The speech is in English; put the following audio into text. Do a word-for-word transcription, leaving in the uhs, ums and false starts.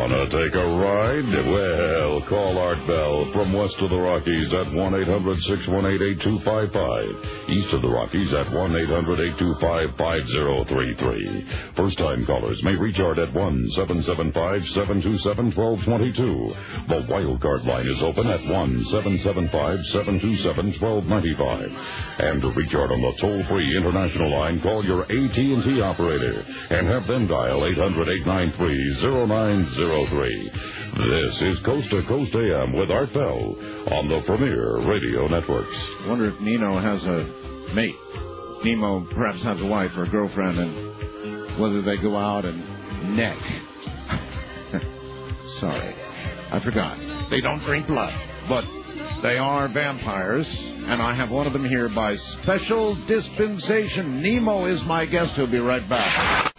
Wanna take a ride? Well, call Art Bell from west of the Rockies at one eight hundred six one eight eight two five five. East of the Rockies at one eight hundred eight two five five zero three three. First-time callers may reach Art at one seven seven five seven two seven one two two two. The wild card line is open at one seven seven five seven two seven one two nine five. And to reach Art on the toll-free international line, call your A T and T operator and have them dial eight hundred eight nine three zero nine zero three. This is Coast to Coast A M with Art Bell on the Premier Radio Networks. I wonder if Nino has a mate. Nemo perhaps has a wife or a girlfriend, and whether they go out and neck. Sorry, I forgot. They don't drink blood, but they are vampires, and I have one of them here by special dispensation. Nemo is my guest. He'll be right back.